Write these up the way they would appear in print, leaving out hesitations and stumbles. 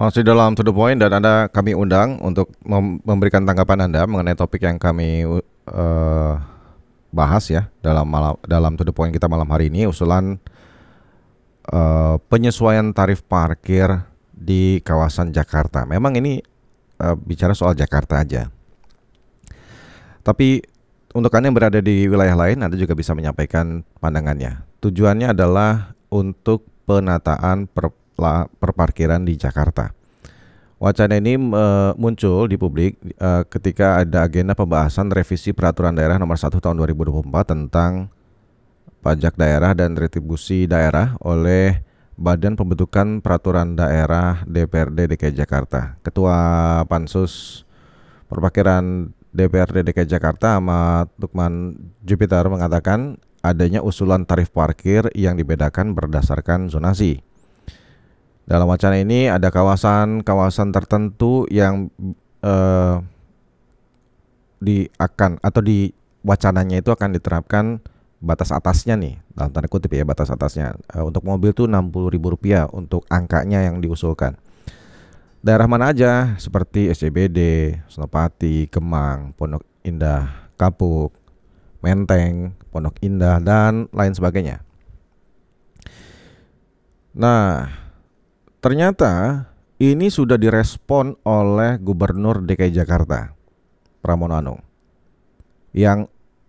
Masih dalam To The Point dan Anda kami undang untuk memberikan tanggapan Anda mengenai topik yang kami bahas ya dalam To The Point kita malam hari ini, usulan penyesuaian tarif parkir di kawasan Jakarta. Memang ini bicara soal Jakarta aja. Tapi untuk Anda yang berada di wilayah lain, Anda juga bisa menyampaikan pandangannya. Tujuannya adalah untuk penataan perparkiran di Jakarta. Wacana ini muncul di publik ketika ada agenda pembahasan revisi Peraturan Daerah Nomor 1 Tahun 2024 tentang pajak daerah dan retribusi daerah oleh Badan Pembentukan Peraturan Daerah DPRD DKI Jakarta. Ketua Pansus Perparkiran DPRD DKI Jakarta Ahmad Lukman Jupiter mengatakan adanya usulan tarif parkir yang dibedakan berdasarkan zonasi. Dalam wacana ini ada kawasan-kawasan tertentu yang di wacananya itu akan diterapkan batas atasnya nih, dalam tanda kutip ya, batas atasnya. Untuk mobil tuh Rp60.000 untuk angkanya yang diusulkan. Daerah mana aja seperti SCBD, Senopati, Kemang, Pondok Indah, Kapuk, Menteng, Pondok Indah, dan lain sebagainya. Nah, ternyata ini sudah direspon oleh Gubernur DKI Jakarta, Pramono Anung, yang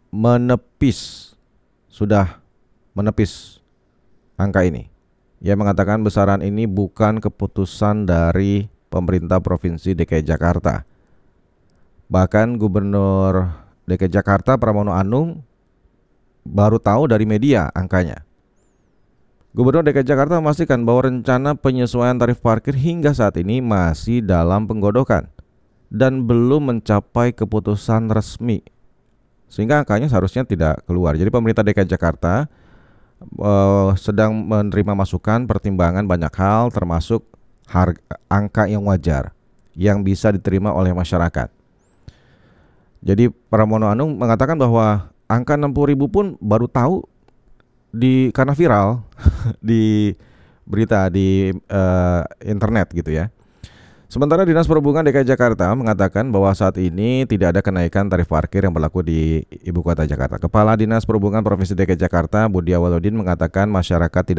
sudah menepis angka ini. Ia mengatakan besaran ini bukan keputusan dari pemerintah Provinsi DKI Jakarta. Bahkan Gubernur DKI Jakarta Pramono Anung baru tahu dari media angkanya. Gubernur DKI Jakarta memastikan bahwa rencana penyesuaian tarif parkir hingga saat ini masih dalam penggodokan dan belum mencapai keputusan resmi, sehingga angkanya seharusnya tidak keluar. Jadi pemerintah DKI Jakarta sedang menerima masukan pertimbangan banyak hal, termasuk angka yang wajar yang bisa diterima oleh masyarakat. Jadi Pramono Anung mengatakan bahwa angka 60.000 pun baru tahu karena viral di berita di internet gitu ya. Sementara Dinas Perhubungan DKI Jakarta mengatakan bahwa saat ini tidak ada kenaikan tarif parkir yang berlaku di Ibu Kota Jakarta. Kepala Dinas Perhubungan Provinsi DKI Jakarta Budi Awaludin mengatakan masyarakat tidak